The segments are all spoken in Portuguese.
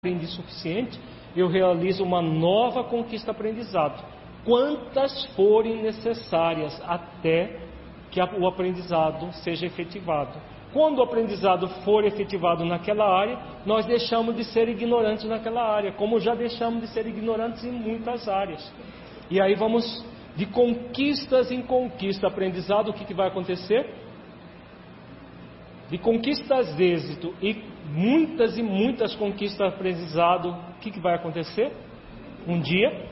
aprendi suficiente, eu realizo uma nova conquista aprendizado, quantas forem necessárias até que o aprendizado seja efetivado. Quando o aprendizado for efetivado naquela área, nós deixamos de ser ignorantes naquela área, como já deixamos de ser ignorantes em muitas áreas. E aí vamos de conquistas em conquista, aprendizado, o que vai acontecer? De conquistas de êxito e muitas conquistas aprendizado, o que vai acontecer? Um dia,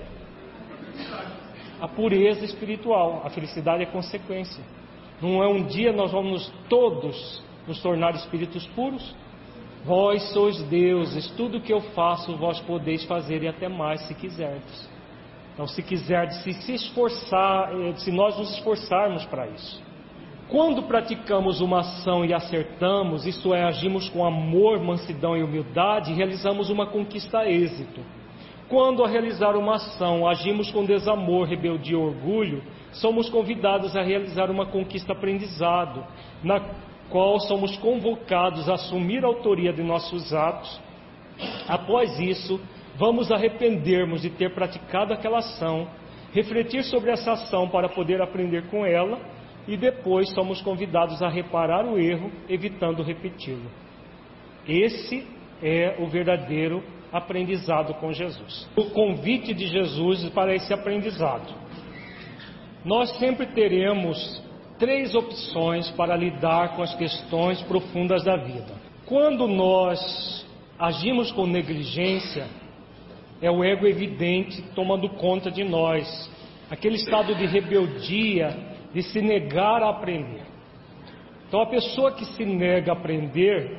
a pureza espiritual, a felicidade é consequência. Não é um dia nós vamos todos nos tornar espíritos puros? Vós sois deuses, tudo que eu faço vós podeis fazer e até mais se quiserdes. Então, se quiserdes, se esforçar, se nós nos esforçarmos para isso. Quando praticamos uma ação e acertamos, isso é, agimos com amor, mansidão e humildade, realizamos uma conquista a êxito. Quando a realizar uma ação, agimos com desamor, rebeldia e orgulho, somos convidados a realizar uma conquista aprendizado, na qual somos convocados a assumir a autoria de nossos atos. Após isso, vamos arrepender-nos de ter praticado aquela ação, refletir sobre essa ação para poder aprender com ela, e depois somos convidados a reparar o erro, evitando repeti-lo. Esse é o verdadeiro aprendizado com Jesus. O convite de Jesus para esse aprendizado. Nós sempre teremos 3 opções para lidar com as questões profundas da vida. Quando nós agimos com negligência, é o ego evidente tomando conta de nós, aquele estado de rebeldia, de se negar a aprender. Então a pessoa que se nega a aprender,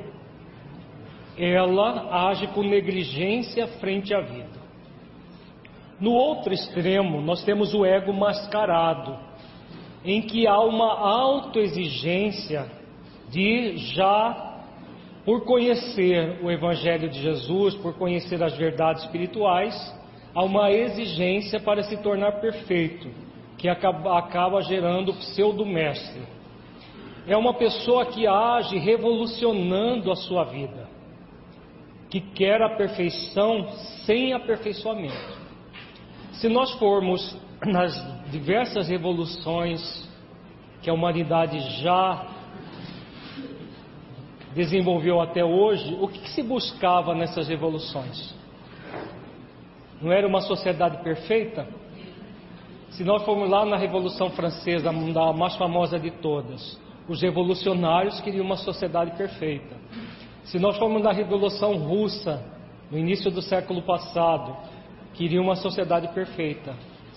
ela age com negligência frente à vida. No outro extremo, nós temos o ego mascarado, em que há uma autoexigência de já, por conhecer o Evangelho de Jesus, por conhecer as verdades espirituais, há uma exigência para se tornar perfeito, que acaba gerando o pseudo-mestre. É uma pessoa que age revolucionando a sua vida, que quer a perfeição sem aperfeiçoamento. Se nós formos nas diversas revoluções que a humanidade já desenvolveu até hoje, o que se buscava nessas revoluções? Não era uma sociedade perfeita? Se nós formos lá na Revolução Francesa, a mais famosa de todas, os revolucionários queriam uma sociedade perfeita. Se nós formos na Revolução Russa, no início do século passado, queriam uma sociedade perfeita.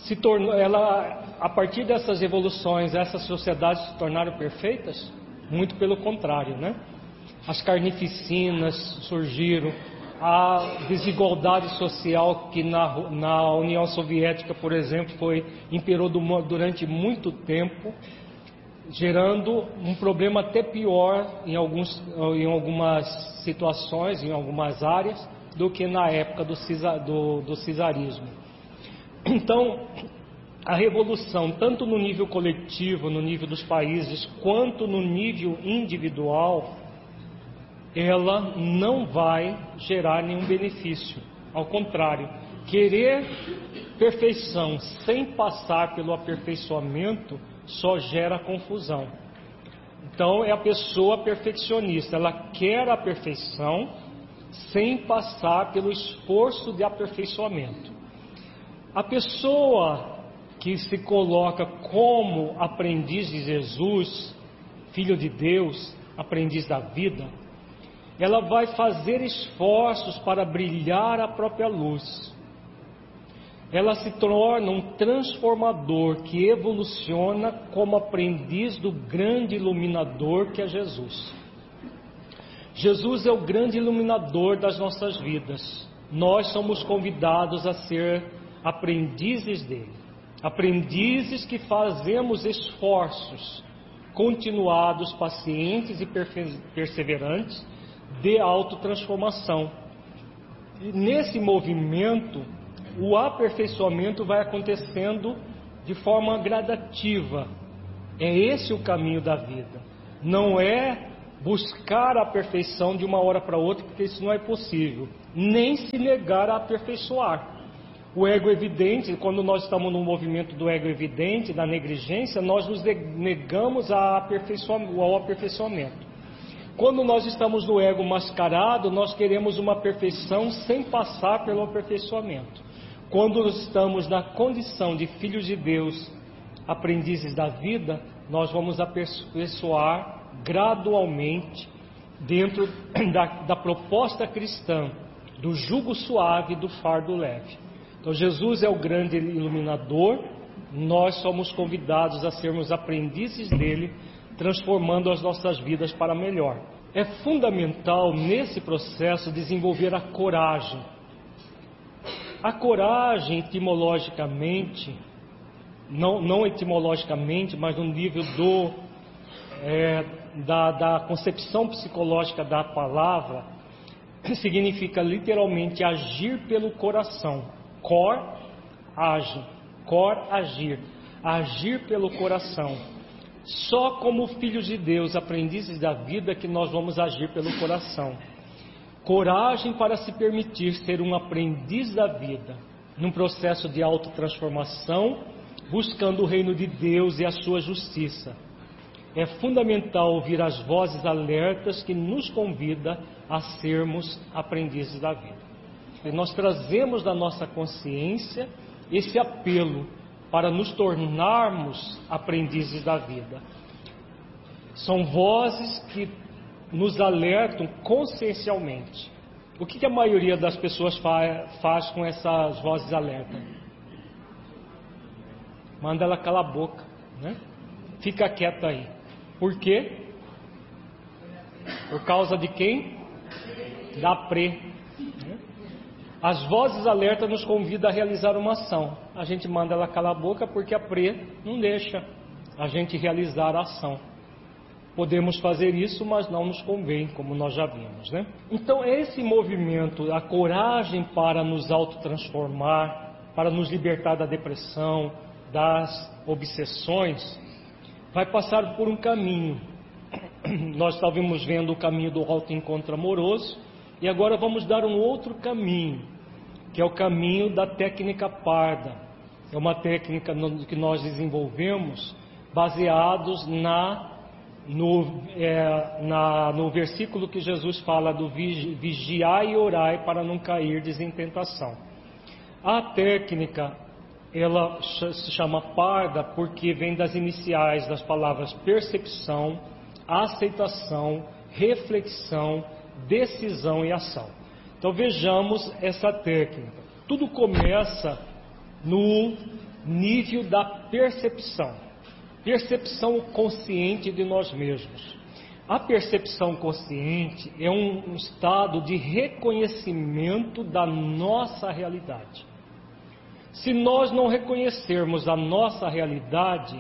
A partir dessas revoluções, essas sociedades se tornaram perfeitas? Muito pelo contrário, né? As carnificinas surgiram, a desigualdade social que na União Soviética, por exemplo, imperou durante muito tempo, gerando um problema até pior em algumas situações, em algumas áreas, do que na época do czarismo. Então, a revolução, tanto no nível coletivo, no nível dos países, quanto no nível individual, ela não vai gerar nenhum benefício. Ao contrário, querer perfeição sem passar pelo aperfeiçoamento só gera confusão. Então é a pessoa perfeccionista, ela quer a perfeição sem passar pelo esforço de aperfeiçoamento. A pessoa que se coloca como aprendiz de Jesus, filho de Deus, aprendiz da vida, ela vai fazer esforços para brilhar a própria luz. Ela se torna um transformador que evoluciona como aprendiz do grande iluminador que é Jesus. Jesus é o grande iluminador das nossas vidas. Nós somos convidados a ser aprendizes dele. Aprendizes que fazemos esforços continuados, pacientes e perseverantes de autotransformação. E nesse movimento, o aperfeiçoamento vai acontecendo de forma gradativa. É esse o caminho da vida. Não é buscar a perfeição de uma hora para outra, porque isso não é possível, nem se negar a aperfeiçoar. O ego evidente, quando nós estamos no movimento do ego evidente, da negligência, nós nos negamos ao aperfeiçoamento. Quando nós estamos no ego mascarado, nós queremos uma perfeição sem passar pelo aperfeiçoamento. Quando estamos na condição de filhos de Deus, aprendizes da vida, nós vamos aperfeiçoar gradualmente dentro da proposta cristã, do jugo suave e do fardo leve. Então Jesus é o grande iluminador, nós somos convidados a sermos aprendizes dele, transformando as nossas vidas para melhor. É fundamental nesse processo desenvolver a coragem. A coragem, etimologicamente, não etimologicamente, mas no nível da concepção psicológica da palavra, significa literalmente agir pelo coração. Cor, age. Cor, agir. Agir pelo coração. Só como filhos de Deus, aprendizes da vida, que nós vamos agir pelo coração. Coragem para se permitir ser um aprendiz da vida, num processo de autotransformação, buscando o reino de Deus e a sua justiça. É fundamental ouvir as vozes alertas que nos convida a sermos aprendizes da vida. E nós trazemos da nossa consciência esse apelo para nos tornarmos aprendizes da vida. São vozes que nos alertam consciencialmente. O que a maioria das pessoas faz com essas vozes alertas? Manda ela calar a boca, né? Fica quieta aí. Por quê? Por causa de quem? Da pré. As vozes alertas nos convidam a realizar uma ação. A gente manda ela calar a boca porque a pré não deixa a gente realizar a ação. Podemos fazer isso, mas não nos convém, como nós já vimos, né? Então esse movimento, a coragem para nos autotransformar, para nos libertar da depressão, das obsessões, vai passar por um caminho. Nós estávamos vendo o caminho do autoencontro amoroso e agora vamos dar um outro caminho, que é o caminho da técnica parda. É uma técnica que nós desenvolvemos baseados no versículo que Jesus fala do vigiai e orai para não cairdes em tentação. A técnica, ela se chama parda porque vem das iniciais das palavras percepção, aceitação, reflexão, decisão e ação. Então vejamos essa técnica. Tudo começa no nível da percepção. Percepção consciente de nós mesmos. A percepção consciente é um estado de reconhecimento da nossa realidade. Se nós não reconhecermos a nossa realidade,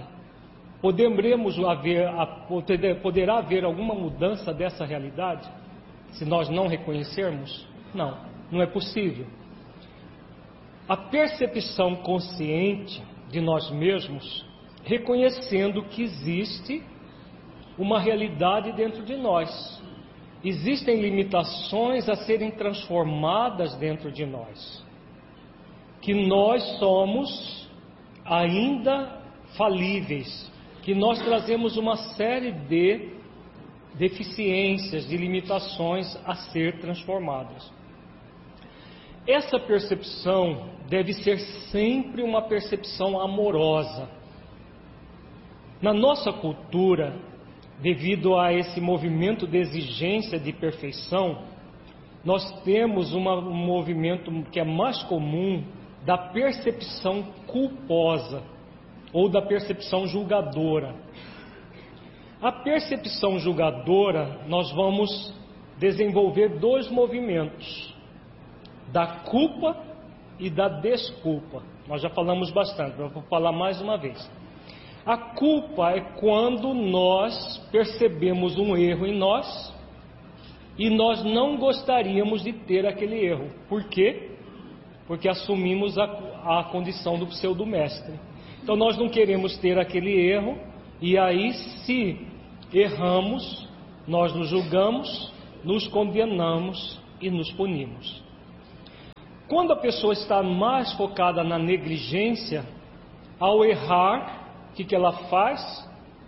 poderá haver alguma mudança dessa realidade? Se nós não reconhecermos? Não é possível. A percepção consciente de nós mesmos, reconhecendo que existe uma realidade dentro de nós. Existem limitações a serem transformadas dentro de nós. Que nós somos ainda falíveis, que nós trazemos uma série de deficiências, de limitações a ser transformadas. Essa percepção deve ser sempre uma percepção amorosa. Na nossa cultura, devido a esse movimento de exigência de perfeição, nós temos um movimento que é mais comum da percepção culposa ou da percepção julgadora. A percepção julgadora, nós vamos desenvolver dois movimentos, da culpa e da desculpa. Nós já falamos bastante, mas vou falar mais uma vez. A culpa é quando nós percebemos um erro em nós e nós não gostaríamos de ter aquele erro. Por quê? Porque assumimos a condição do pseudo-mestre. Então nós não queremos ter aquele erro, e aí se erramos, nós nos julgamos, nos condenamos e nos punimos. Quando a pessoa está mais focada na negligência, ao errar, o que ela faz?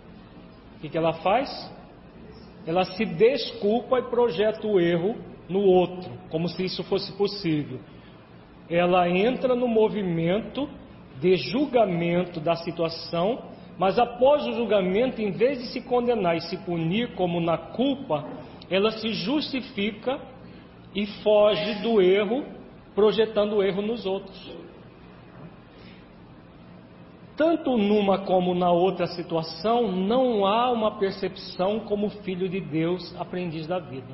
Ela se desculpa e projeta o erro no outro, como se isso fosse possível. Ela entra no movimento de julgamento da situação, mas após o julgamento, em vez de se condenar e se punir como na culpa, ela se justifica e foge do erro, projetando o erro nos outros. Tanto numa como na outra situação, não há uma percepção como filho de Deus, aprendiz da vida.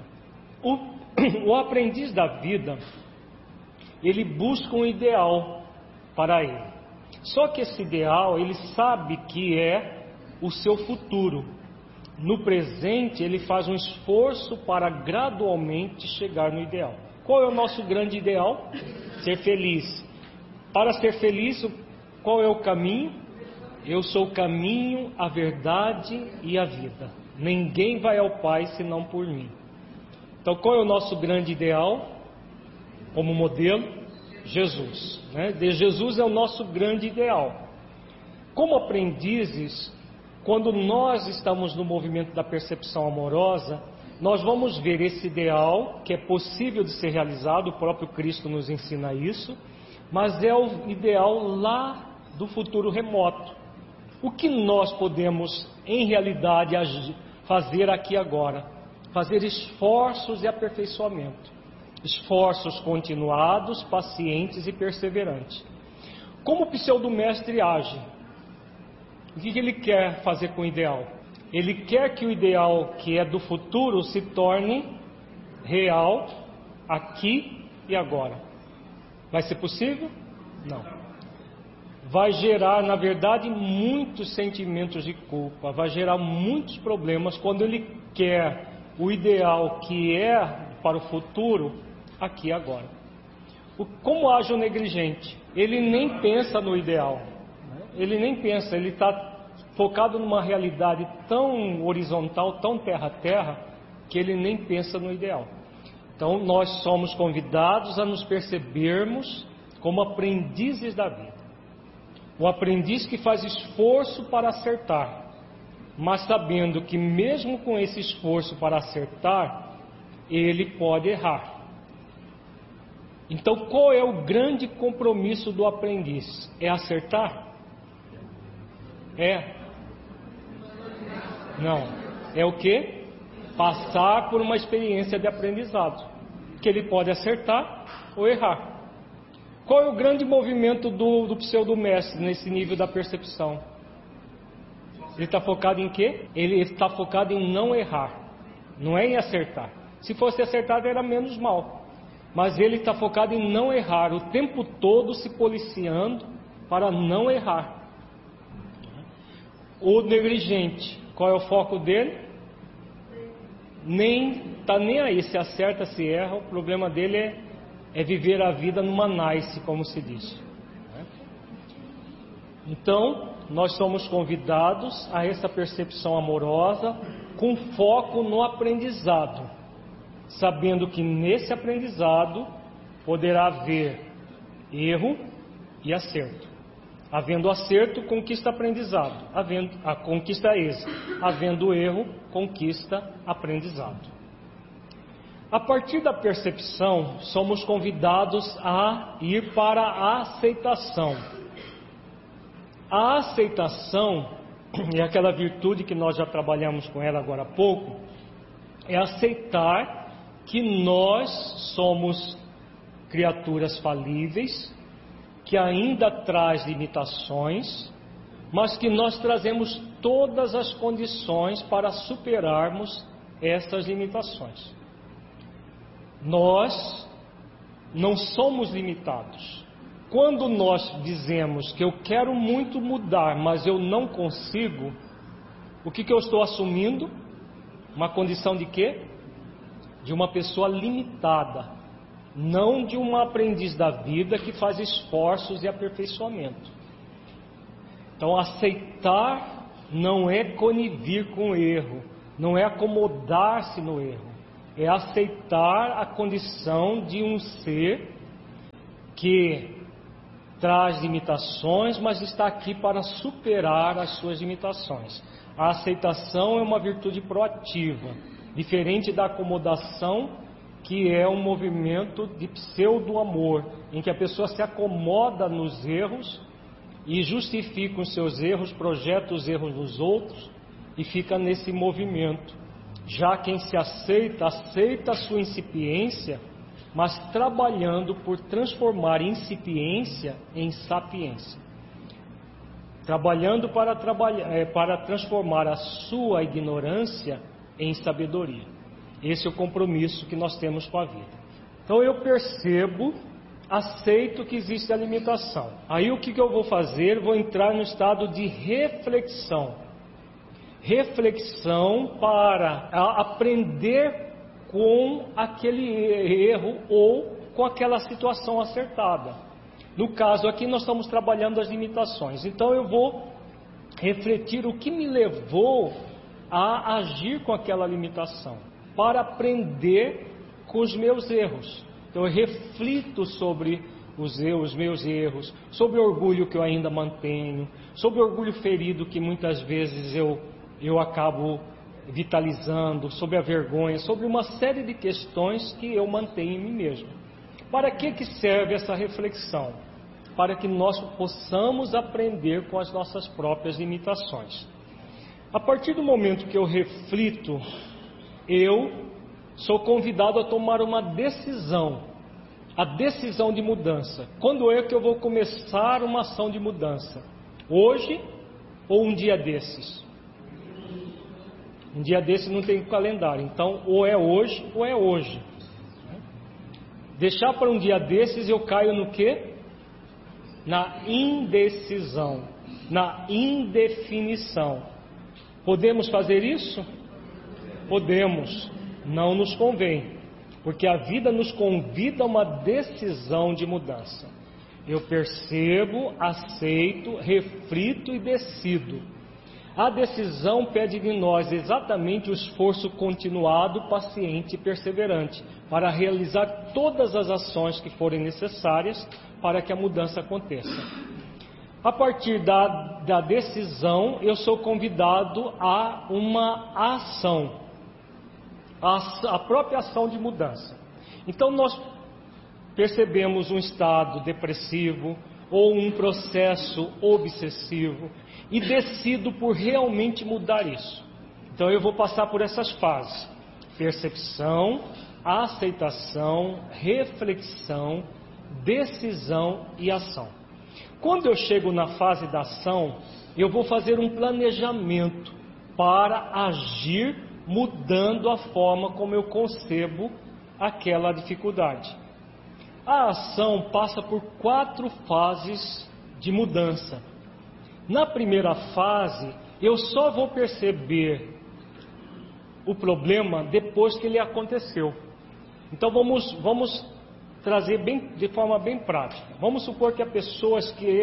O aprendiz da vida, ele busca um ideal para ele. Só que esse ideal, ele sabe que é o seu futuro. No presente, ele faz um esforço para gradualmente chegar no ideal. Qual é o nosso grande ideal? Ser feliz. Para ser feliz, qual é o caminho? Eu sou o caminho, a verdade e a vida. Ninguém vai ao Pai senão por mim. Então, qual é o nosso grande ideal? Como modelo, Jesus. Jesus é o nosso grande ideal. Como aprendizes, quando nós estamos no movimento da percepção amorosa, nós vamos ver esse ideal que é possível de ser realizado, o próprio Cristo nos ensina isso, mas é o ideal lá do futuro remoto. O que nós podemos, em realidade, fazer aqui agora? Fazer esforços de aperfeiçoamento. Esforços continuados, pacientes e perseverantes. Como o pseudo-mestre age? O que ele quer fazer com o ideal? Ele quer que o ideal que é do futuro se torne real, aqui e agora. Vai ser possível? Não. Vai gerar, na verdade, muitos sentimentos de culpa, vai gerar muitos problemas quando ele quer o ideal que é para o futuro, aqui e agora. Como age o negligente? Ele nem pensa no ideal, ele nem pensa, ele está focado numa realidade tão horizontal, tão terra a terra, que ele nem pensa no ideal. Então nós somos convidados a nos percebermos como aprendizes da vida. O aprendiz que faz esforço para acertar, mas sabendo que mesmo com esse esforço para acertar, ele pode errar. Então qual é o grande compromisso do aprendiz? É acertar? Não. É o quê? Passar por uma experiência de aprendizado, que ele pode acertar ou errar. Qual é o grande movimento do pseudo-mestre nesse nível da percepção? Ele está focado em quê? Ele está focado em não errar, não é em acertar. Se fosse acertado era menos mal, mas ele está focado em não errar, o tempo todo se policiando para não errar. O negligente, qual é o foco dele? Está nem aí, se acerta, se erra, o problema dele é viver a vida numa nice, como se diz. Então, nós somos convidados a essa percepção amorosa com foco no aprendizado, sabendo que nesse aprendizado poderá haver erro e acerto. Havendo acerto, conquista aprendizado. Conquista êxito. Havendo erro, conquista aprendizado. A partir da percepção, somos convidados a ir para a aceitação. A aceitação, é aquela virtude que nós já trabalhamos com ela agora há pouco, é aceitar que nós somos criaturas falíveis, que ainda traz limitações, mas que nós trazemos todas as condições para superarmos essas limitações. Nós não somos limitados. Quando nós dizemos que eu quero muito mudar, mas eu não consigo, o que eu estou assumindo? Uma condição de quê? De uma pessoa limitada, não de um aprendiz da vida que faz esforços de aperfeiçoamento. Então, aceitar não é conivir com o erro. não é acomodar-se no erro, é aceitar a condição de um ser que traz limitações, mas está aqui para superar as suas limitações. A aceitação é uma virtude proativa, diferente da acomodação, que é um movimento de pseudo-amor, em que a pessoa se acomoda nos erros e justifica os seus erros, projeta os erros nos outros e fica nesse movimento. Já quem se aceita, aceita a sua incipiência, mas trabalhando por transformar incipiência em sapiência. Trabalhando para transformar a sua ignorância em sabedoria. Esse é o compromisso que nós temos com a vida. Então eu percebo, aceito que existe a limitação. Aí o que eu vou fazer? Vou entrar no estado de reflexão. Reflexão para aprender com aquele erro ou com aquela situação acertada. No caso aqui nós estamos trabalhando as limitações. Então eu vou refletir o que me levou a agir com aquela limitação, para aprender com os meus erros. Então eu reflito sobre os meus erros, sobre o orgulho que eu ainda mantenho, sobre o orgulho ferido que muitas vezes eu acabo vitalizando, sobre a vergonha, sobre uma série de questões que eu mantenho em mim mesmo. Para que serve essa reflexão? Para que nós possamos aprender com as nossas próprias limitações. A partir do momento que eu reflito, eu sou convidado a tomar uma decisão, a decisão de mudança. Quando é que eu vou começar uma ação de mudança? Hoje ou um dia desses? Um dia desses não tem calendário, então ou é hoje ou é hoje. Deixar para um dia desses eu caio no quê? Na indecisão, na indefinição. Podemos fazer isso? Podemos, não nos convém, porque a vida nos convida a uma decisão de mudança. Eu percebo, aceito, reflito e decido. A decisão pede de nós exatamente o esforço continuado, paciente e perseverante, para realizar todas as ações que forem necessárias para que a mudança aconteça. A partir da decisão, eu sou convidado a uma ação, a própria ação de mudança. Então nós percebemos um estado depressivo ou um processo obsessivo e decido por realmente mudar isso. Então eu vou passar por essas fases: percepção, aceitação, reflexão, decisão e ação. Quando eu chego na fase da ação, eu vou fazer um planejamento para agir mudando a forma como eu concebo aquela dificuldade. A ação passa por 4 fases de mudança. Na primeira fase, eu só vou perceber o problema depois que ele aconteceu. Então vamos trazer de forma bem prática. Vamos supor que a pessoa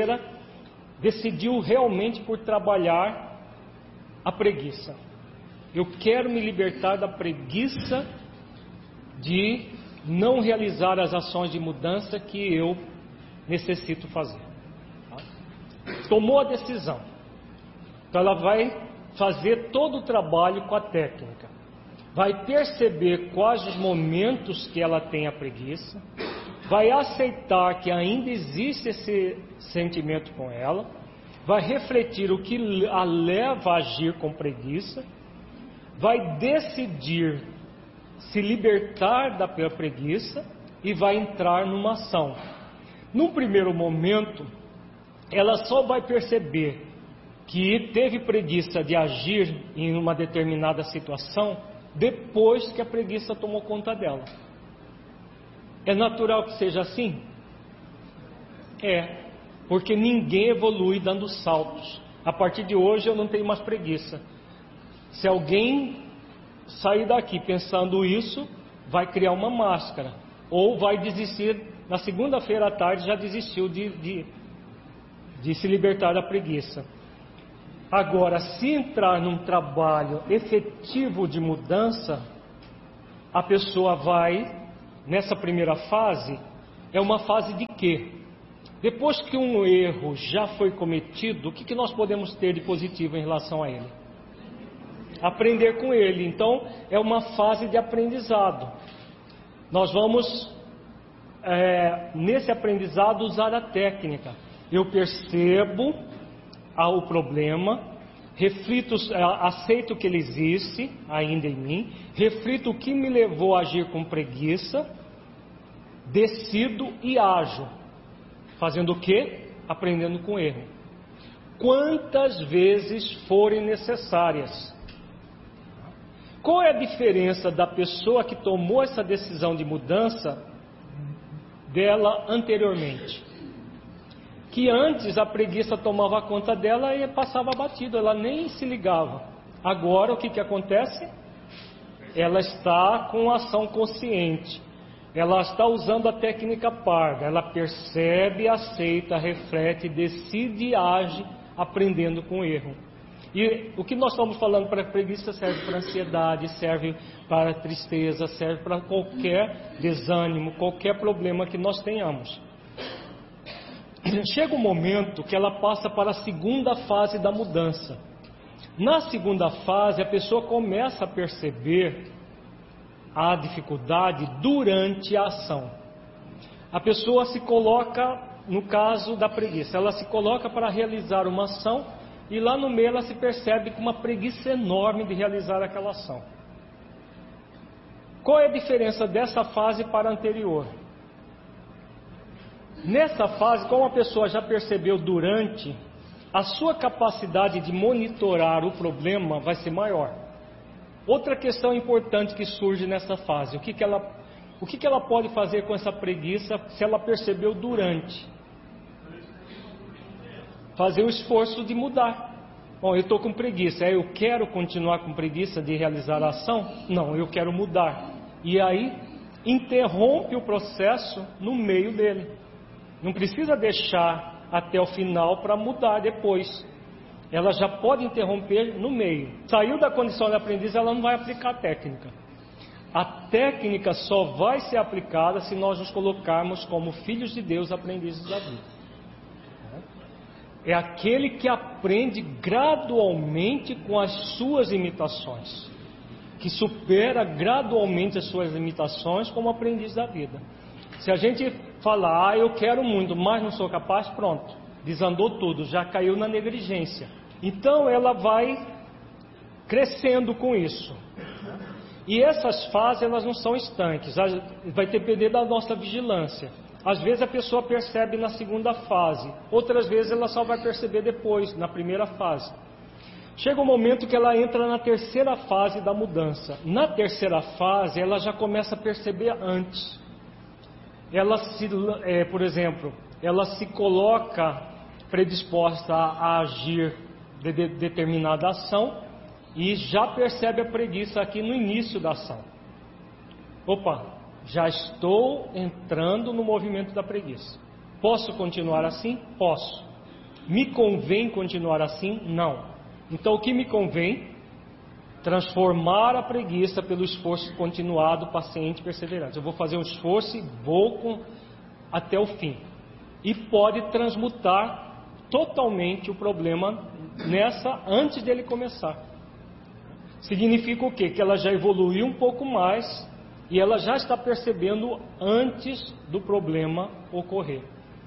decidiu realmente por trabalhar a preguiça. Eu quero me libertar da preguiça de não realizar as ações de mudança que eu necessito fazer. Tomou a decisão. Então ela vai fazer todo o trabalho com a técnica. Vai perceber quais os momentos que ela tem a preguiça. Vai aceitar que ainda existe esse sentimento com ela. Vai refletir o que a leva a agir com preguiça. Vai decidir se libertar da preguiça e vai entrar numa ação. No primeiro momento, ela só vai perceber que teve preguiça de agir em uma determinada situação depois que a preguiça tomou conta dela. É natural que seja assim? É, porque ninguém evolui dando saltos. A partir de hoje eu não tenho mais preguiça. Se alguém sair daqui pensando isso, vai criar uma máscara, ou vai desistir, na segunda-feira à tarde já desistiu de se libertar da preguiça. Agora, se entrar num trabalho efetivo de mudança, a pessoa vai, nessa primeira fase, é uma fase de quê? Depois que um erro já foi cometido, o que nós podemos ter de positivo em relação a ele? Aprender com ele. Então, é uma fase de aprendizado. Nós vamos, nesse aprendizado, usar a técnica. Eu percebo o problema, reflito, aceito que ele existe ainda em mim, reflito o que me levou a agir com preguiça, decido e ajo. Fazendo o quê? Aprendendo com erro. Quantas vezes forem necessárias. Qual é a diferença da pessoa que tomou essa decisão de mudança dela anteriormente? Que antes a preguiça tomava conta dela e passava batido, ela nem se ligava. Agora o que acontece? Ela está com ação consciente, ela está usando a técnica parda, ela percebe, aceita, reflete, decide e age aprendendo com o erro. E o que nós estamos falando para a preguiça serve para ansiedade, serve para tristeza, serve para qualquer desânimo, qualquer problema que nós tenhamos. Chega um momento que ela passa para a segunda fase da mudança. Na segunda fase, a pessoa começa a perceber a dificuldade durante a ação. A pessoa se coloca, no caso da preguiça, ela se coloca para realizar uma ação e lá no meio ela se percebe com uma preguiça enorme de realizar aquela ação. Qual é a diferença dessa fase para a anterior? Nessa fase, como a pessoa já percebeu durante, a sua capacidade de monitorar o problema vai ser maior. Outra questão importante que surge nessa fase, o que ela pode fazer com essa preguiça se ela percebeu durante? Fazer o esforço de mudar. Bom, eu estou com preguiça, eu quero continuar com preguiça de realizar a ação? Não, eu quero mudar. E aí, interrompe o processo no meio dele. Não precisa deixar até o final para mudar depois. Ela já pode interromper no meio. Saiu da condição de aprendiz, ela não vai aplicar a técnica. A técnica só vai ser aplicada se nós nos colocarmos como filhos de Deus, aprendizes da vida. É aquele que aprende gradualmente com as suas imitações, que supera gradualmente as suas limitações como aprendiz da vida. Se a gente falar, eu quero muito, mas não sou capaz, pronto, desandou tudo, já caiu na negligência. Então ela vai crescendo com isso. E essas fases, elas não são estanques, vai depender da nossa vigilância. Às vezes a pessoa percebe na segunda fase, outras vezes ela só vai perceber depois, na primeira fase. Chega um momento que ela entra na terceira fase da mudança. Na terceira fase, ela já começa a perceber antes. Ela por exemplo, ela se coloca predisposta a agir de determinada ação e já percebe a preguiça aqui no início da ação. Opa, já estou entrando no movimento da preguiça. Posso continuar assim? Posso. Me convém continuar assim? Não. Então o que me convém? Transformar a preguiça pelo esforço continuado, paciente e perseverante. Eu vou fazer um esforço e vou até o fim. E pode transmutar totalmente o problema antes dele começar. Significa o quê? Que ela já evoluiu um pouco mais e ela já está percebendo antes do problema ocorrer,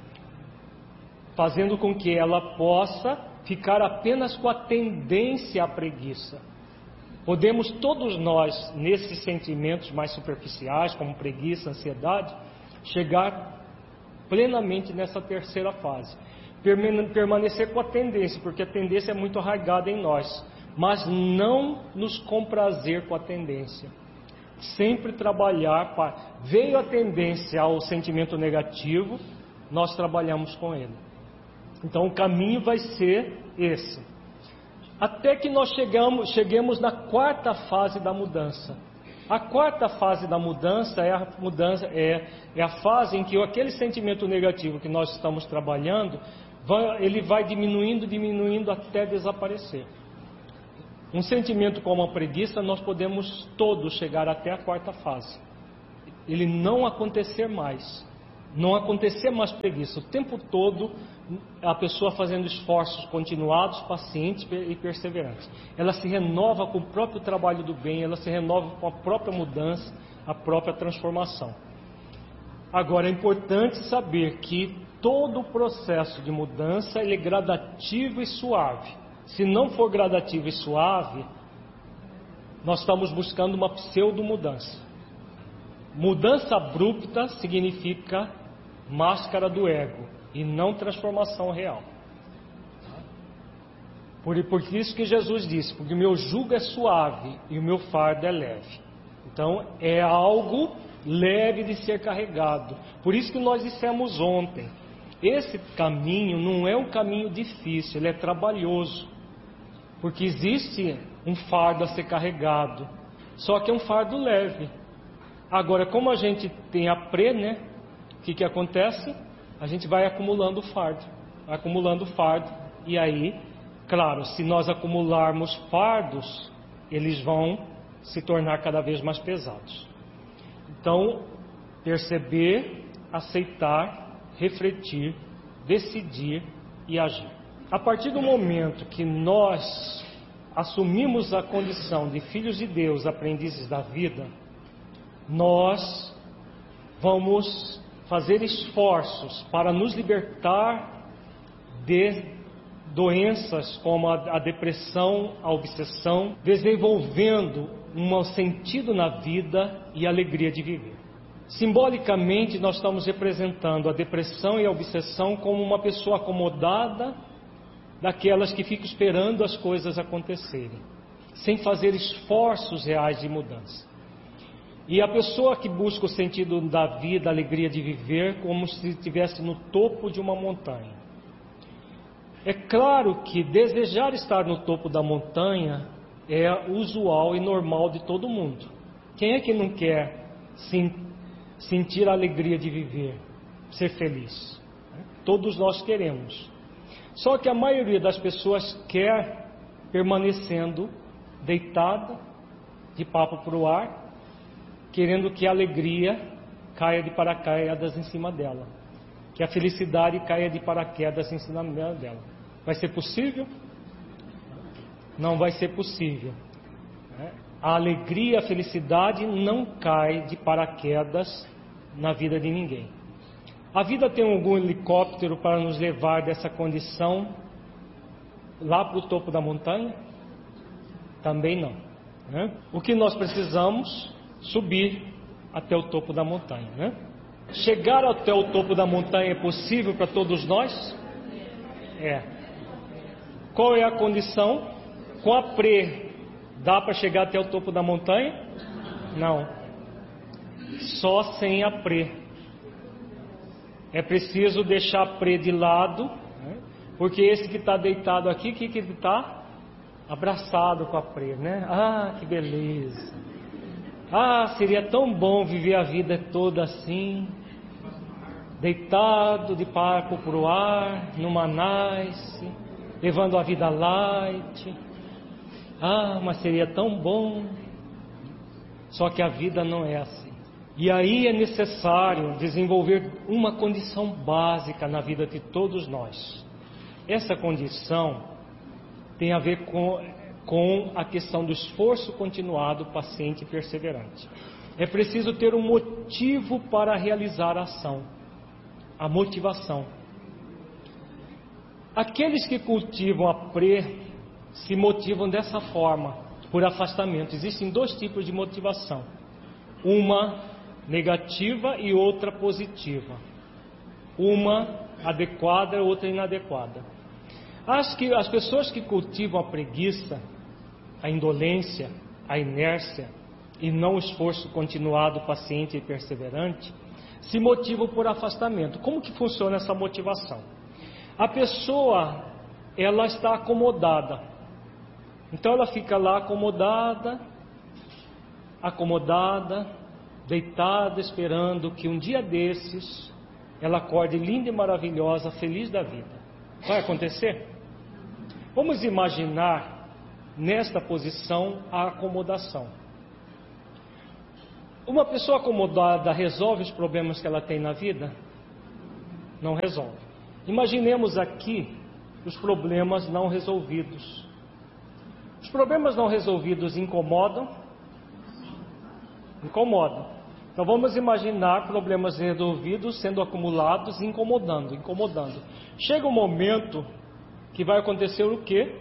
fazendo com que ela possa ficar apenas com a tendência à preguiça. Podemos todos nós, nesses sentimentos mais superficiais, como preguiça, ansiedade, chegar plenamente nessa terceira fase. Permanecer com a tendência, porque a tendência é muito arraigada em nós, mas não nos comprazer com a tendência. Sempre trabalhar para... Veio a tendência ao sentimento negativo, nós trabalhamos com ele. Então o caminho vai ser esse. Até que nós cheguemos na quarta fase da mudança. A quarta fase da mudança é a fase em que aquele sentimento negativo que nós estamos trabalhando ele vai diminuindo até desaparecer. Um sentimento como a preguiça, nós podemos todos chegar até a quarta fase. Ele não acontecer mais. Não acontecer mais preguiça. O tempo todo, a pessoa fazendo esforços continuados, pacientes e perseverantes. Ela se renova com o próprio trabalho do bem, ela se renova com a própria mudança, a própria transformação. Agora, é importante saber que todo o processo de mudança ele é gradativo e suave. Se não for gradativo e suave, nós estamos buscando uma pseudo-mudança. Mudança abrupta significa máscara do ego e não transformação real. Por isso que Jesus disse, porque o meu jugo é suave e o meu fardo é leve. Então é algo leve de ser carregado. Por isso que nós dissemos ontem, esse caminho não é um caminho difícil, ele é trabalhoso. Porque existe um fardo a ser carregado, só que é um fardo leve. Agora, como a gente tem a né? O que acontece? A gente vai acumulando fardo, e aí, claro, se nós acumularmos fardos, eles vão se tornar cada vez mais pesados. Então, perceber, aceitar, refletir, decidir e agir. A partir do momento que nós assumimos a condição de filhos de Deus, aprendizes da vida, nós vamos fazer esforços para nos libertar de doenças como a depressão, a obsessão, desenvolvendo um sentido na vida e alegria de viver. Simbolicamente, nós estamos representando a depressão e a obsessão como uma pessoa acomodada, daquelas que ficam esperando as coisas acontecerem, sem fazer esforços reais de mudança. E a pessoa que busca o sentido da vida, a alegria de viver, como se estivesse no topo de uma montanha. É claro que desejar estar no topo da montanha é usual e normal de todo mundo. Quem é que não quer sentir a alegria de viver, ser feliz? Todos nós queremos. Só que a maioria das pessoas quer permanecendo deitada, de papo para o ar, querendo que a alegria caia de paraquedas em cima dela, que a felicidade caia de paraquedas em cima dela. Vai ser possível? Não vai ser possível. A alegria, a felicidade não cai de paraquedas na vida de ninguém. A vida tem algum helicóptero para nos levar dessa condição lá para o topo da montanha? Também não. O que nós precisamos? Subir até o topo da montanha. Chegar até o topo da montanha é possível para todos nós? É. Qual é a condição? Com a dá para chegar até o topo da montanha? Não. Só sem a É preciso deixar a de lado, porque esse que está deitado aqui, o que ele está? Abraçado com a né? Ah, que beleza! Ah, seria tão bom viver a vida toda assim, deitado de papo para o ar, numa nice, levando a vida light. Ah, mas seria tão bom. Só que a vida não é assim. E aí é necessário desenvolver uma condição básica na vida de todos nós. Essa condição tem a ver com a questão do esforço continuado, paciente e perseverante. É preciso ter um motivo para realizar a ação, a motivação. Aqueles que cultivam a se motivam dessa forma, por afastamento. Existem dois tipos de motivação, uma negativa e outra positiva, uma adequada e outra inadequada. Acho que as pessoas que cultivam a preguiça, a indolência, a inércia e não o esforço continuado, paciente e perseverante, se motivam por afastamento. Como que funciona essa motivação? A pessoa, ela está acomodada, então ela fica lá acomodada, deitada, esperando que um dia desses ela acorde linda e maravilhosa, feliz da vida. Vai acontecer? Vamos imaginar nesta posição a acomodação. Uma pessoa acomodada resolve os problemas que ela tem na vida? Não resolve. Imaginemos aqui os problemas não resolvidos. Os problemas não resolvidos incomodam? Incomodam. Então vamos imaginar problemas resolvidos sendo acumulados e incomodando. Chega um momento que vai acontecer o quê?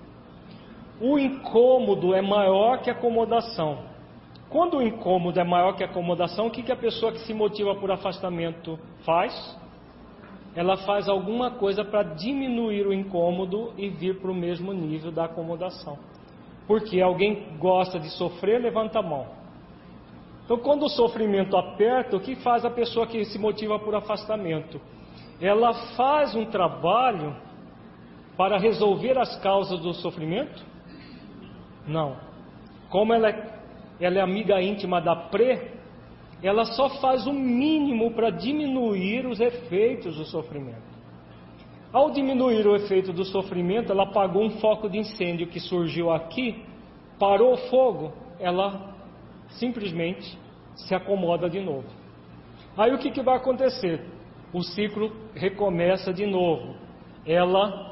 O incômodo é maior que a acomodação. Quando o incômodo é maior que a acomodação, o que a pessoa que se motiva por afastamento faz? Ela faz alguma coisa para diminuir o incômodo e vir para o mesmo nível da acomodação. Porque alguém gosta de sofrer, levanta a mão. Então, quando o sofrimento aperta, o que faz a pessoa que se motiva por afastamento? Ela faz um trabalho para resolver as causas do sofrimento? Não. Como ela é amiga íntima da ela só faz o mínimo para diminuir os efeitos do sofrimento. Ao diminuir o efeito do sofrimento, ela apagou um foco de incêndio que surgiu aqui, parou o fogo, ela simplesmente se acomoda de novo. Aí o que vai acontecer? O ciclo recomeça de novo. Ela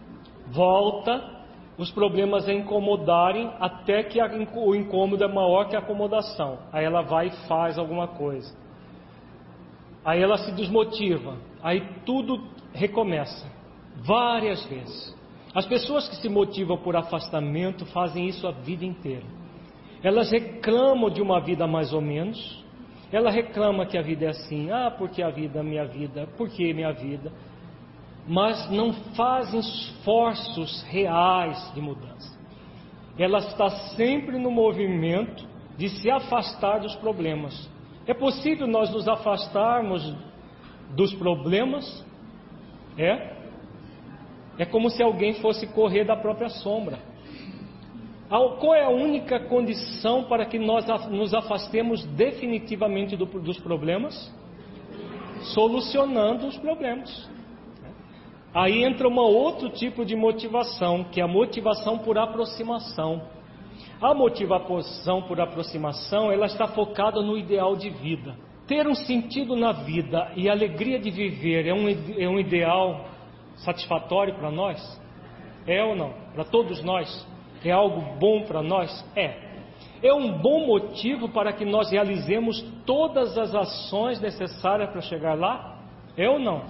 volta os problemas a incomodarem até que o incômodo é maior que a acomodação. Aí ela vai e faz alguma coisa. Aí ela se desmotiva. Aí tudo recomeça. Várias vezes. As pessoas que se motivam por afastamento fazem isso a vida inteira. Elas reclamam de uma vida mais ou menos. Ela reclama que a vida é assim. Porque a vida é minha vida. Por que minha vida? Mas não fazem esforços reais de mudança. Ela está sempre no movimento de se afastar dos problemas. É possível nós nos afastarmos dos problemas? É como se alguém fosse correr da própria sombra. Qual é a única condição para que nós nos afastemos definitivamente dos problemas? Solucionando os problemas. Aí entra um outro tipo de motivação, que é a motivação por aproximação. A motivação por aproximação, ela está focada no ideal de vida. Ter um sentido na vida e a alegria de viver é um ideal satisfatório para nós? É ou não? Para todos nós? É algo bom para nós? É um bom motivo para que nós realizemos todas as ações necessárias para chegar lá? É ou não?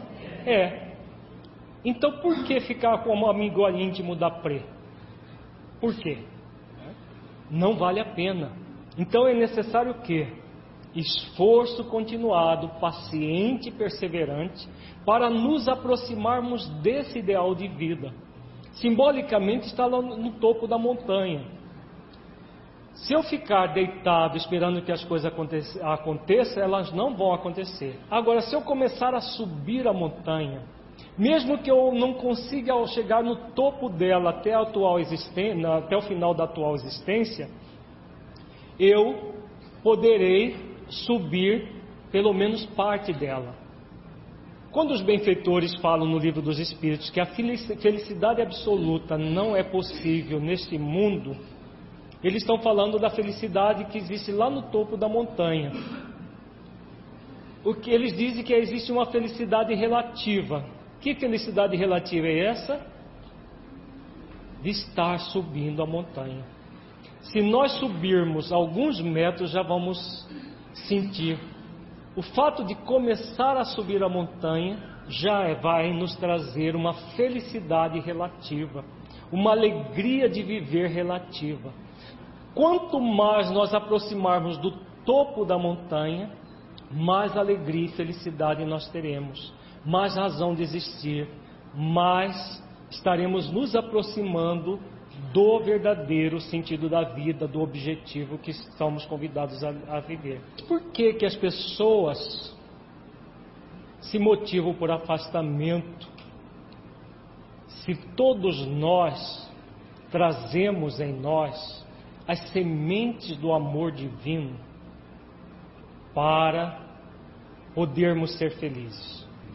Então por que ficar como amigo íntimo da Por quê? Não vale a pena. Então é necessário o quê? Esforço continuado, paciente e perseverante para nos aproximarmos desse ideal de vida. Simbolicamente está lá no topo da montanha. Se eu ficar deitado esperando que as coisas aconteçam, elas não vão acontecer. Agora, se eu começar a subir a montanha, mesmo que eu não consiga chegar no topo dela até o final da atual existência, eu poderei subir pelo menos parte dela. Quando os benfeitores falam no Livro dos Espíritos que a felicidade absoluta não é possível neste mundo, eles estão falando da felicidade que existe lá no topo da montanha. O que eles dizem que existe uma felicidade relativa. Que felicidade relativa é essa? De estar subindo a montanha. Se nós subirmos alguns metros, já vamos sentir. O fato de começar a subir a montanha já vai nos trazer uma felicidade relativa, uma alegria de viver relativa. Quanto mais nós aproximarmos do topo da montanha, mais alegria e felicidade nós teremos, mais razão de existir, mais estaremos nos aproximando do verdadeiro sentido da vida, do objetivo que estamos convidados a viver. Por que as pessoas se motivam por afastamento, se todos nós trazemos em nós as sementes do amor divino para podermos ser felizes?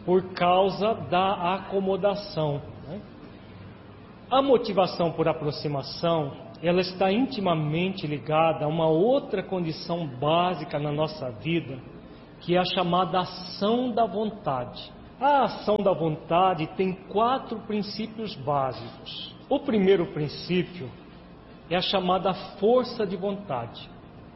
por causa da acomodação, né? A motivação por aproximação, ela está intimamente ligada a uma outra condição básica na nossa vida, que é a chamada ação da vontade. A ação da vontade tem 4 princípios básicos. O primeiro princípio é a chamada força de vontade.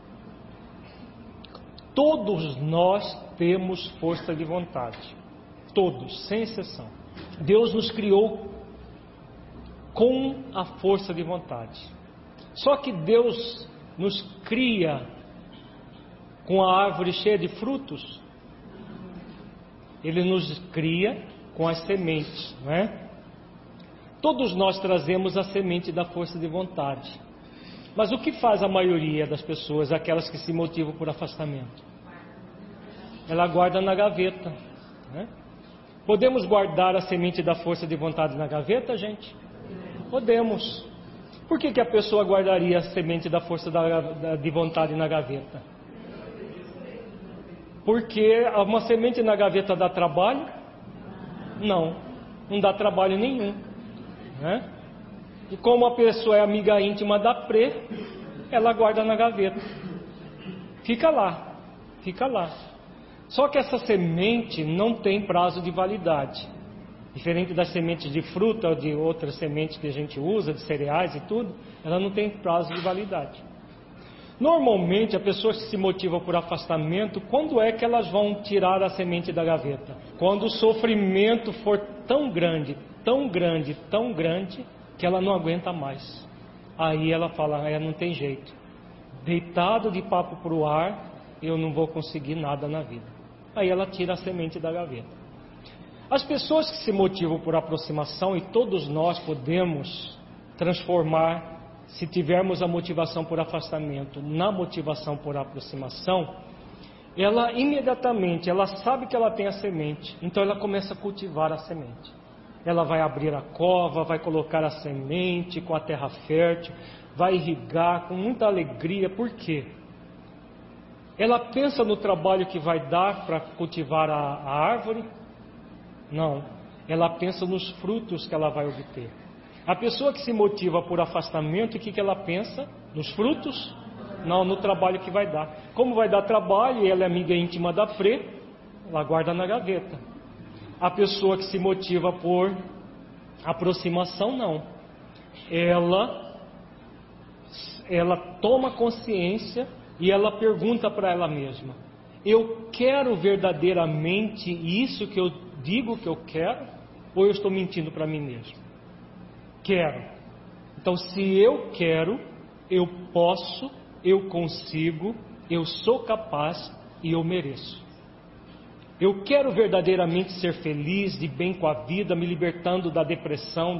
Todos nós temos força de vontade. Todos, sem exceção. Deus nos criou com a força de vontade. Só que Deus nos cria com a árvore cheia de frutos. Ele nos cria com as sementes, não é? Todos nós trazemos a semente da força de vontade. Mas o que faz a maioria das pessoas, aquelas que se motivam por afastamento? Ela guarda na gaveta, né? Podemos guardar a semente da força de vontade na gaveta, gente? Podemos. Por que a pessoa guardaria a semente da força de vontade na gaveta? Porque uma semente na gaveta dá trabalho? Não dá trabalho nenhum, né? E como a pessoa é amiga íntima da Prê, ela guarda na gaveta. Fica lá. Só que essa semente não tem prazo de validade. Diferente das sementes de fruta ou de outras sementes que a gente usa, de cereais e tudo, ela não tem prazo de validade. Normalmente, a pessoa que se motiva por afastamento, quando é que elas vão tirar a semente da gaveta? Quando o sofrimento for tão grande, que ela não aguenta mais. Aí ela fala, não tem jeito. Deitado de papo para o ar, eu não vou conseguir nada na vida. Aí ela tira a semente da gaveta. As pessoas que se motivam por aproximação, e todos nós podemos transformar, se tivermos a motivação por afastamento, na motivação por aproximação, ela imediatamente, ela sabe que ela tem a semente, então ela começa a cultivar a semente. Ela vai abrir a cova, vai colocar a semente com a terra fértil, vai irrigar com muita alegria. Por quê? Ela pensa no trabalho que vai dar para cultivar a árvore? Não. Ela pensa nos frutos que ela vai obter. A pessoa que se motiva por afastamento, o que ela pensa? Nos frutos? Não, no trabalho que vai dar. Como vai dar trabalho e ela é amiga íntima da Prê, ela guarda na gaveta. A pessoa que se motiva por aproximação, não. Ela toma consciência e ela pergunta para ela mesma: eu quero verdadeiramente isso que eu digo que eu quero? Ou eu estou mentindo para mim mesmo? Quero. Então, se eu quero, eu posso, eu consigo, eu sou capaz e eu mereço. Eu quero verdadeiramente ser feliz, de bem com a vida, me libertando da depressão,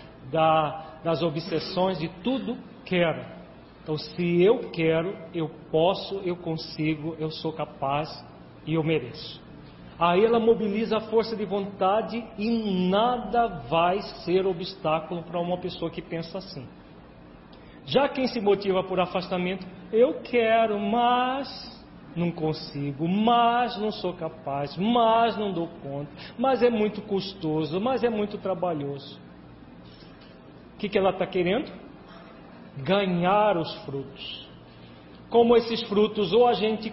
das obsessões, de tudo quero. Então, se eu quero, eu posso, eu consigo, eu sou capaz e eu mereço. Aí ela mobiliza a força de vontade e nada vai ser obstáculo para uma pessoa que pensa assim. Já quem se motiva por afastamento, eu quero, mas não consigo, mas não sou capaz, mas não dou conta, mas é muito custoso, mas é muito trabalhoso. O que ela está querendo? Ganhar os frutos. Como esses frutos ou a gente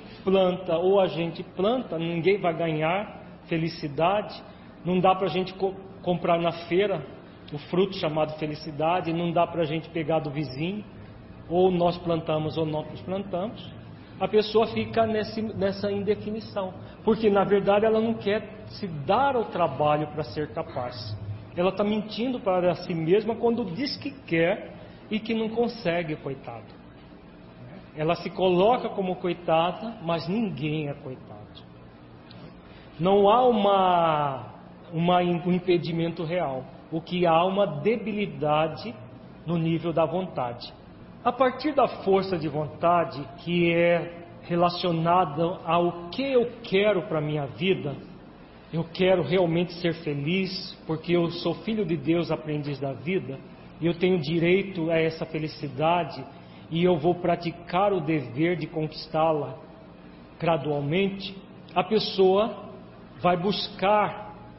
planta, ninguém vai ganhar felicidade. Não dá para a gente comprar na feira o fruto chamado felicidade, não dá para a gente pegar do vizinho, ou nós plantamos ou nós plantamos. A pessoa fica nessa indefinição, porque na verdade ela não quer se dar ao trabalho para ser capaz. Ela está mentindo para si mesma quando diz que quer e que não consegue, coitado. Ela se coloca como coitada, mas ninguém é coitado. Não há um impedimento real. O que há uma debilidade no nível da vontade. A partir da força de vontade, que é relacionada ao que eu quero para a minha vida, eu quero realmente ser feliz, porque eu sou filho de Deus, aprendiz da vida, e eu tenho direito a essa felicidade, e eu vou praticar o dever de conquistá-la gradualmente. A pessoa vai buscar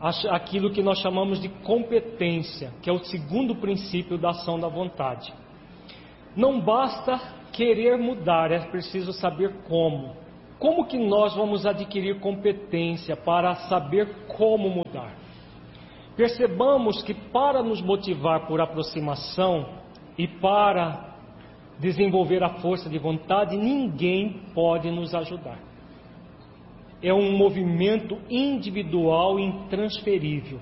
aquilo que nós chamamos de competência, que é o segundo princípio da ação da vontade. Não basta querer mudar, é preciso saber como. Como que nós vamos adquirir competência para saber como mudar? Percebamos que para nos motivar por aproximação e para desenvolver a força de vontade, ninguém pode nos ajudar. É um movimento individual e intransferível.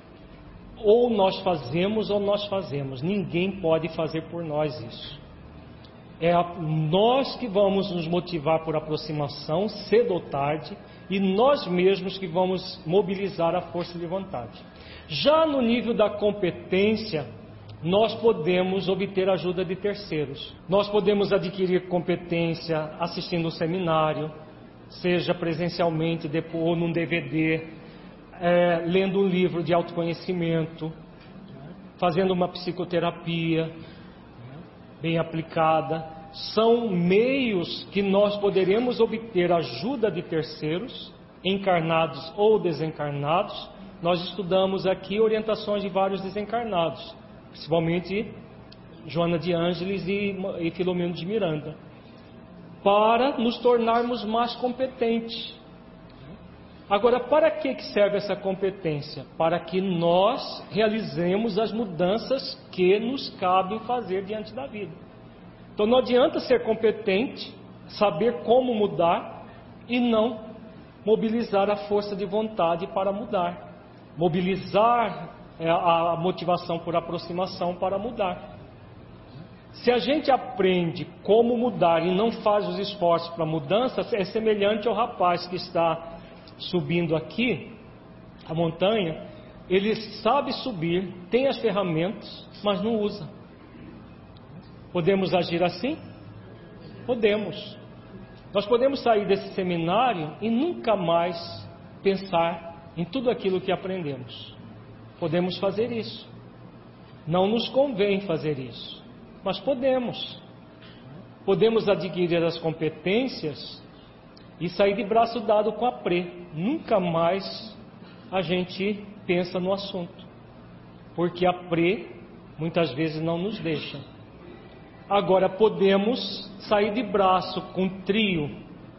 Ou nós fazemos, ninguém pode fazer por nós isso. É nós que vamos nos motivar por aproximação, cedo ou tarde, e nós mesmos que vamos mobilizar a força de vontade. Já no nível da competência, nós podemos obter ajuda de terceiros. Nós podemos adquirir competência assistindo um seminário, seja presencialmente ou num DVD, lendo um livro de autoconhecimento, fazendo uma psicoterapia bem aplicada. São meios que nós poderemos obter ajuda de terceiros, encarnados ou desencarnados. Nós estudamos aqui orientações de vários desencarnados, principalmente Joana de Ângeles e Filomeno de Miranda, para nos tornarmos mais competentes. Agora, para que serve essa competência? Para que nós realizemos as mudanças que nos cabem fazer diante da vida. Então não adianta ser competente, saber como mudar e não mobilizar a força de vontade para mudar. Mobilizar a motivação por aproximação para mudar. Se a gente aprende como mudar e não faz os esforços para mudança, é semelhante ao rapaz que está subindo aqui a montanha. Ele sabe subir, tem as ferramentas, mas não usa. Podemos agir assim? Podemos. Nós podemos sair desse seminário e nunca mais pensar em tudo aquilo que aprendemos. Podemos fazer isso. Não nos convém fazer isso, mas podemos. Podemos adquirir as competências e sair de braço dado com a PRE. Nunca mais a gente pensa no assunto, porque a PRE muitas vezes não nos deixa. Agora podemos sair de braço com o trio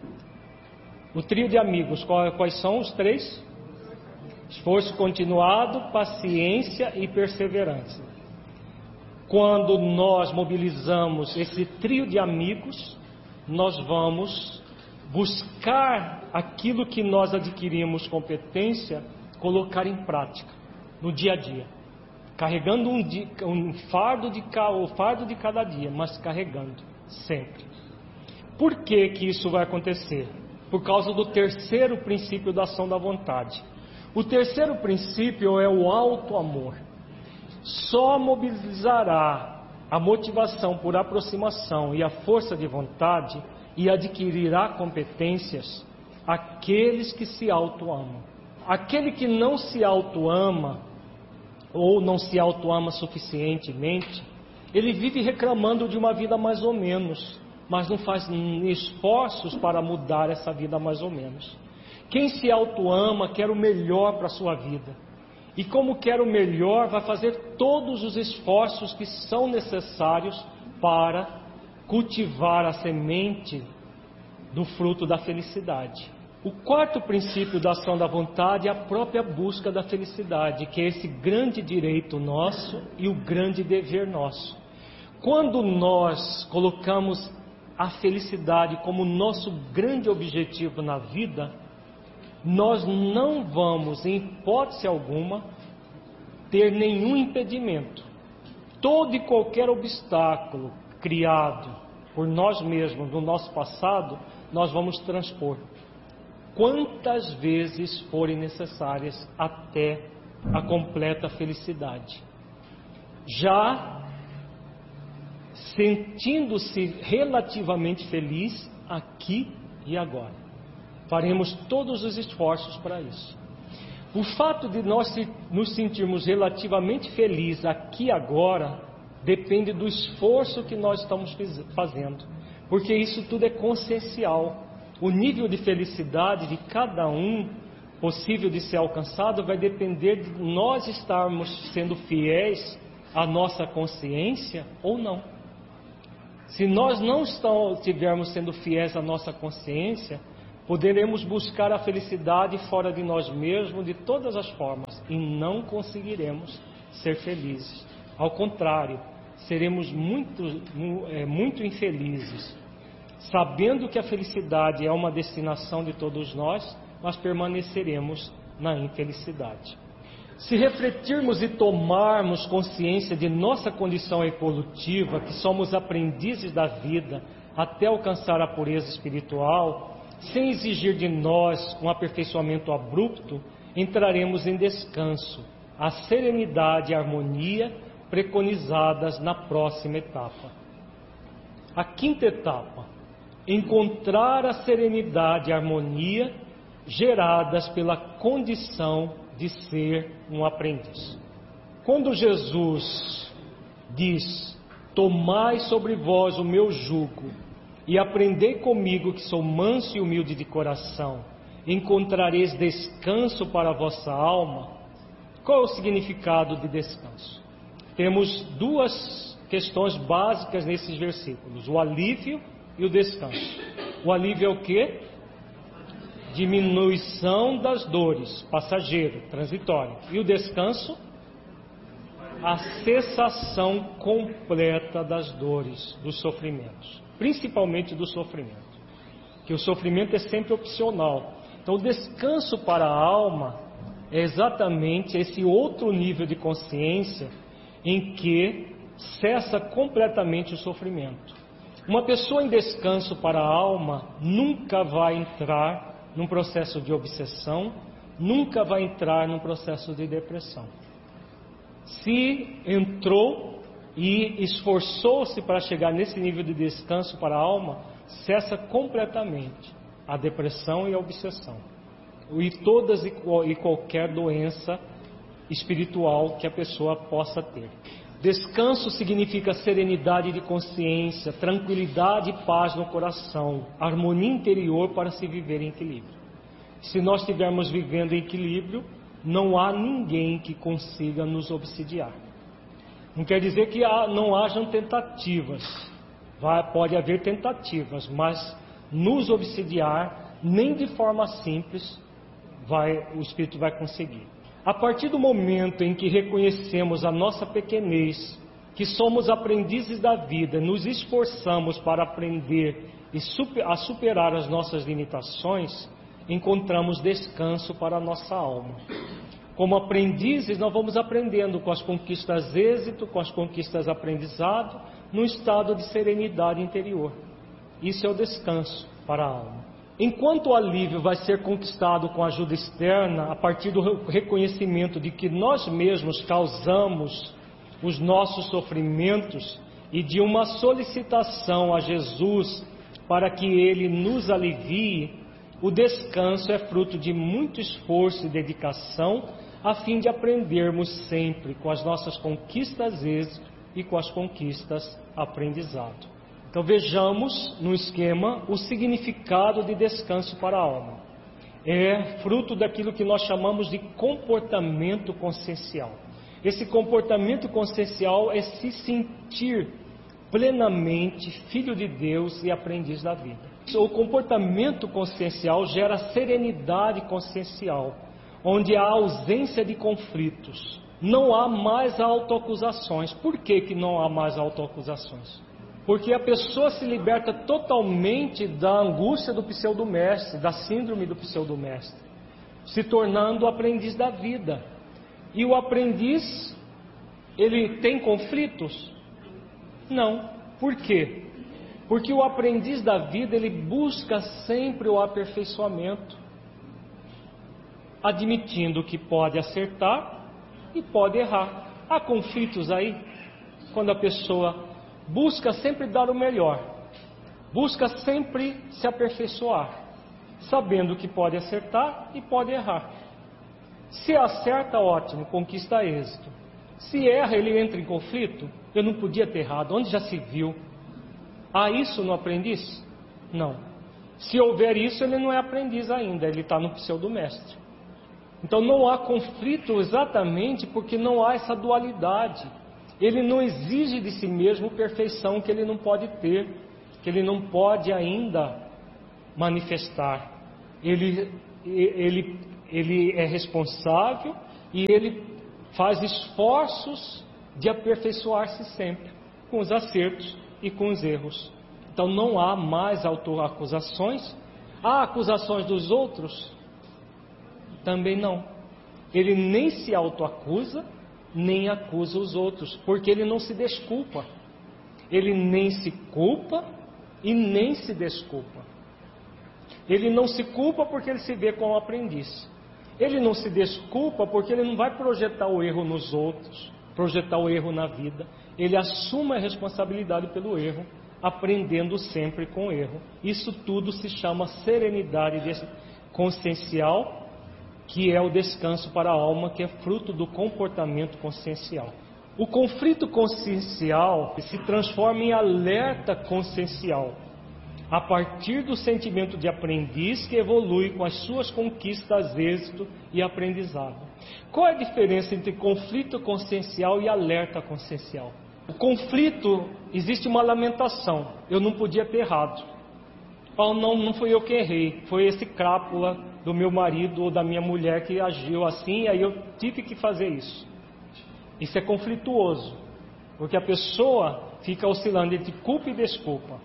de amigos. Quais são os três? Esforço continuado, paciência e perseverança. Quando nós mobilizamos esse trio de amigos, nós vamos buscar aquilo que nós adquirimos competência, colocar em prática no dia a dia, carregando um fardo de cada dia, mas carregando sempre. Por que isso vai acontecer? Por causa do terceiro princípio da ação da vontade. O terceiro princípio é o auto-amor. Só mobilizará a motivação por aproximação e a força de vontade e adquirirá competências aqueles que se auto-amam. Aquele que não se auto-ama ou não se auto-ama suficientemente, ele vive reclamando de uma vida mais ou menos, mas não faz esforços para mudar essa vida mais ou menos. Quem se auto-ama quer o melhor para a sua vida. E como quer o melhor, vai fazer todos os esforços que são necessários para cultivar a semente do fruto da felicidade. O quarto princípio da ação da vontade é a própria busca da felicidade, que é esse grande direito nosso e o grande dever nosso. Quando nós colocamos a felicidade como nosso grande objetivo na vida, nós não vamos, em hipótese alguma, ter nenhum impedimento. Todo e qualquer obstáculo criado por nós mesmos no nosso passado, nós vamos transpor quantas vezes forem necessárias até a completa felicidade. Já sentindo-se relativamente feliz aqui e agora. Faremos todos os esforços para isso. O fato de nós nos sentirmos relativamente felizes aqui e agora depende do esforço que nós estamos fazendo, porque isso tudo é consciencial. O nível de felicidade de cada um possível de ser alcançado vai depender de nós estarmos sendo fiéis à nossa consciência ou não. Se nós não estivermos sendo fiéis à nossa consciência, poderemos buscar a felicidade fora de nós mesmos de todas as formas e não conseguiremos ser felizes. Ao contrário, seremos muito infelizes. Sabendo que a felicidade é uma destinação de todos nós, nós permaneceremos na infelicidade. Se refletirmos e tomarmos consciência de nossa condição evolutiva, que somos aprendizes da vida até alcançar a pureza espiritual, sem exigir de nós um aperfeiçoamento abrupto, entraremos em descanso, a serenidade e a harmonia preconizadas na próxima etapa. A quinta etapa: encontrar a serenidade e a harmonia geradas pela condição de ser um aprendiz. Quando Jesus diz: tomai sobre vós o meu jugo e aprendei comigo, que sou manso e humilde de coração, encontrareis descanso para a vossa alma. Qual é o significado de descanso? Temos duas questões básicas nesses versículos: o alívio e o descanso. O alívio é o quê? Diminuição das dores, passageiro, transitório. E o descanso? A cessação completa das dores, dos sofrimentos, principalmente do sofrimento, que o sofrimento é sempre opcional. Então o descanso para a alma é exatamente esse outro nível de consciência em que cessa completamente o sofrimento. Uma pessoa em descanso para a alma nunca vai entrar num processo de obsessão, nunca vai entrar num processo de depressão. Se entrou e esforçou-se para chegar nesse nível de descanso para a alma, cessa completamente a depressão e a obsessão, e todas e qualquer doença espiritual que a pessoa possa ter. Descanso significa serenidade de consciência, tranquilidade e paz no coração, harmonia interior para se viver em equilíbrio. Se nós estivermos vivendo em equilíbrio, não há ninguém que consiga nos obsidiar. Não quer dizer que não hajam tentativas. Pode haver tentativas, mas nos obsidiar, nem de forma simples, o Espírito vai conseguir. A partir do momento em que reconhecemos a nossa pequenez, que somos aprendizes da vida, nos esforçamos para aprender a superar as nossas limitações, encontramos descanso para a nossa alma. Como aprendizes, nós vamos aprendendo com as conquistas êxito, com as conquistas aprendizado, num estado de serenidade interior. Isso é o descanso para a alma. Enquanto o alívio vai ser conquistado com ajuda externa, a partir do reconhecimento de que nós mesmos causamos os nossos sofrimentos e de uma solicitação a Jesus para que Ele nos alivie, o descanso é fruto de muito esforço e dedicação, a fim de aprendermos sempre com as nossas conquistas êxito e com as conquistas aprendizado. Então vejamos no esquema o significado de descanso para a alma. É fruto daquilo que nós chamamos de comportamento consciencial. Esse comportamento consciencial é se sentir plenamente filho de Deus e aprendiz da vida. O comportamento consciencial gera serenidade consciencial, onde há ausência de conflitos. Não há mais autoacusações. Por que não há mais autoacusações? Porque a pessoa se liberta totalmente da angústia do pseudo-mestre, da síndrome do pseudo-mestre, se tornando o aprendiz da vida. E o aprendiz, ele tem conflitos? Não. Por quê? Porque o aprendiz da vida, ele busca sempre o aperfeiçoamento, admitindo que pode acertar e pode errar. Há conflitos aí, quando a pessoa busca sempre dar o melhor, busca sempre se aperfeiçoar, sabendo que pode acertar e pode errar. Se acerta, ótimo, conquista êxito. Se erra, ele entra em conflito. Eu não podia ter errado, onde já se viu? Há isso no aprendiz? Não. Se houver isso, ele não é aprendiz ainda, ele está no pseudo-mestre. Então não há conflito exatamente porque não há essa dualidade. Ele não exige de si mesmo perfeição que ele não pode ter, que ele não pode ainda manifestar. Ele é responsável e ele faz esforços de aperfeiçoar-se sempre, com os acertos e com os erros. Então não há mais autoacusações. Há acusações dos outros? Também não. Ele nem se autoacusa, nem acusa os outros, porque ele não se desculpa. Ele nem se culpa e nem se desculpa. Ele não se culpa porque ele se vê como aprendiz. Ele não se desculpa porque ele não vai projetar o erro nos outros, projetar o erro na vida. Ele assume a responsabilidade pelo erro, aprendendo sempre com o erro. Isso tudo se chama serenidade consciencial, que é o descanso para a alma, que é fruto do comportamento consciencial. O conflito consciencial se transforma em alerta consciencial, a partir do sentimento de aprendiz que evolui com as suas conquistas, êxito e aprendizado. Qual é a diferença entre conflito consciencial e alerta consciencial? O conflito, existe uma lamentação. Eu não podia ter errado. Oh, não fui eu que errei. Foi esse crápula do meu marido ou da minha mulher que agiu assim, e aí eu tive que fazer isso. Isso é conflituoso, porque a pessoa fica oscilando entre culpa e desculpa.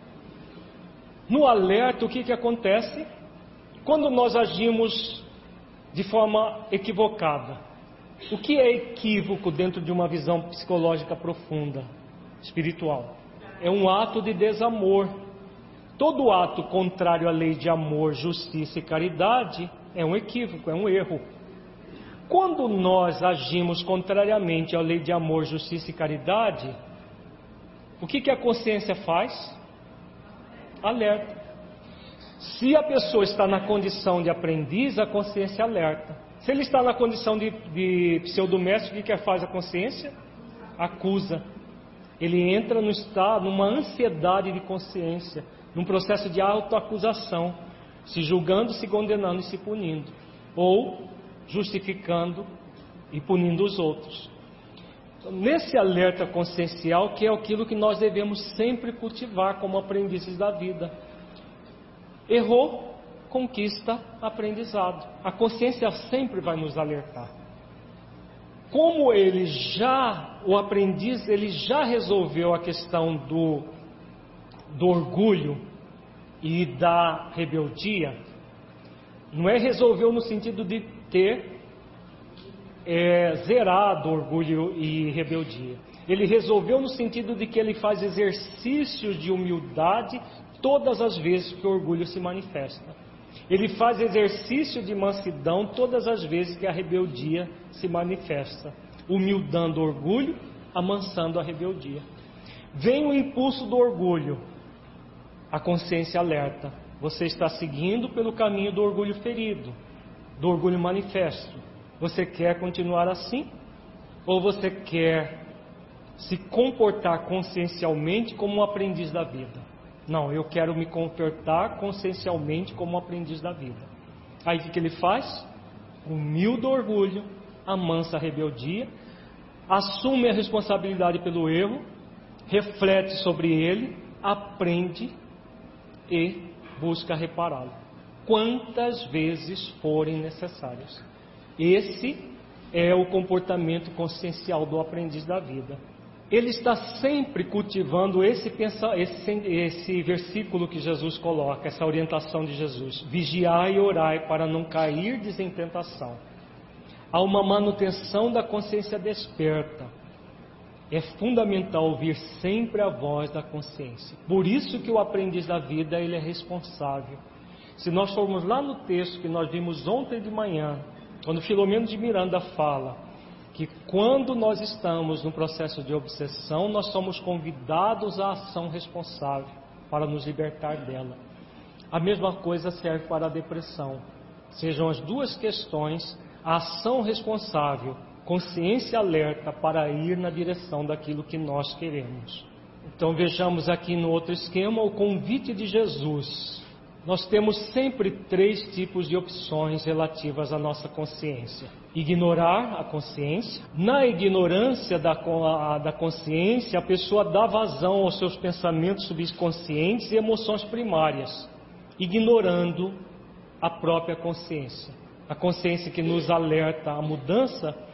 No alerta, o que acontece? Quando nós agimos de forma equivocada. O que é equívoco dentro de uma visão psicológica profunda, espiritual? É um ato de desamor. Todo ato contrário à lei de amor, justiça e caridade é um equívoco, é um erro. Quando nós agimos contrariamente à lei de amor, justiça e caridade, o que a consciência faz? Alerta. Se a pessoa está na condição de aprendiz, a consciência alerta. Se ele está na condição de pseudomestre, o que faz a consciência? Acusa. Ele entra no estado, numa ansiedade de consciência, num processo de autoacusação, se julgando, se condenando e se punindo, ou justificando e punindo os outros. Então, nesse alerta consciencial, que é aquilo que nós devemos sempre cultivar como aprendizes da vida. Errou, conquista aprendizado. A consciência sempre vai nos alertar. Como o aprendiz, ele já resolveu a questão do orgulho e da rebeldia, não é resolveu no sentido de ter zerado orgulho e rebeldia. Ele resolveu no sentido de que ele faz exercícios de humildade todas as vezes que o orgulho se manifesta. Ele faz exercício de mansidão todas as vezes que a rebeldia se manifesta, humildando o orgulho, amansando a rebeldia. Vem o impulso do orgulho, a consciência alerta. Você está seguindo pelo caminho do orgulho ferido, do orgulho manifesto. Você quer continuar assim? Ou você quer se comportar consciencialmente como um aprendiz da vida? Não, eu quero me comportar consciencialmente como um aprendiz da vida. Aí o que ele faz? Humilde o orgulho, amansa a rebeldia, assume a responsabilidade pelo erro, reflete sobre ele, aprende e busca repará-lo, quantas vezes forem necessárias. Esse é o comportamento consciencial do aprendiz da vida. Ele está sempre cultivando esse versículo que Jesus coloca, essa orientação de Jesus: vigiai e orai para não cairdes em tentação. Há uma manutenção da consciência desperta. É fundamental ouvir sempre a voz da consciência. Por isso que o aprendiz da vida, ele é responsável. Se nós formos lá no texto que nós vimos ontem de manhã, quando Filomeno de Miranda fala que quando nós estamos no processo de obsessão, nós somos convidados à ação responsável para nos libertar dela. A mesma coisa serve para a depressão. Sejam as duas questões, a ação responsável, consciência alerta para ir na direção daquilo que nós queremos. Então vejamos aqui no outro esquema o convite de Jesus nós temos sempre 3 tipos de opções relativas à nossa consciência. Ignorar a consciência. Na ignorância da consciência, a pessoa dá vazão aos seus pensamentos subconscientes e emoções primárias, ignorando a própria consciência. A consciência que nos alerta à mudança